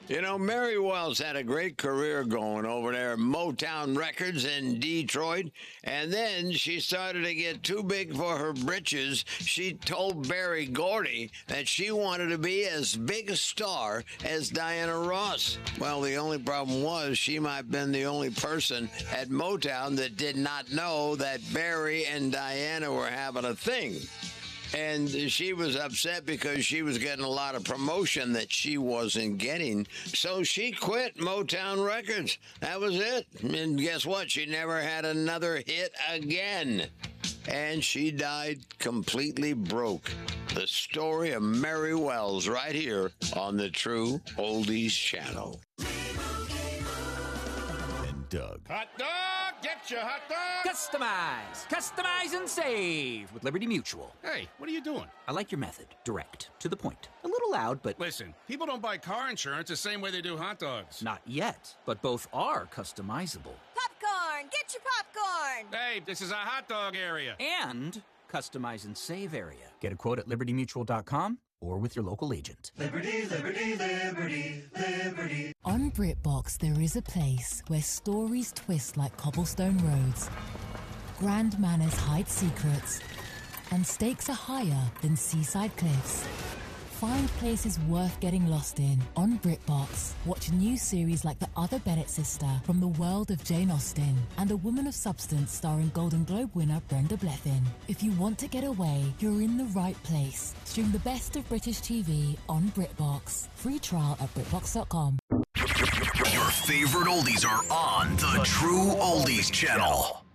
You know, Mary Wells had a great career going over there at Motown Records in Detroit, and then she started to get too big for her britches. She told Berry Gordy that she wanted to be as big a star as Diana Ross. Well, the only problem was she might have been the only person at Motown that did not know that Berry and Diana were having a thing. And she was upset because she was getting a lot of promotion that she wasn't getting. So she quit Motown Records. That was it. And guess what? She never had another hit again. And she died completely broke. The story of Mary Wells right here on the True Oldies Channel. And Doug. Hot dog! Get your hot dog! Customize and save with Liberty Mutual. Hey, what are you doing? I like your method. Direct. To the point. A little loud, but... Listen, people don't buy car insurance the same way they do hot dogs. Not yet, but both are customizable. Popcorn! Get your popcorn! Hey, this is a hot dog area. And customize and save area. Get a quote at libertymutual.com or with your local agent. Liberty, liberty, liberty, liberty. On BritBox, there is a place where stories twist like cobblestone roads, grand manners hide secrets, and stakes are higher than seaside cliffs. Find places worth getting lost in on BritBox. Watch new series like The Other Bennett Sister from the world of Jane Austen and A Woman of Substance starring Golden Globe winner Brenda Blethyn. If you want to get away, you're in the right place. Stream the best of British TV on BritBox. Free trial at BritBox.com. Your favorite oldies are on the True Oldies Channel.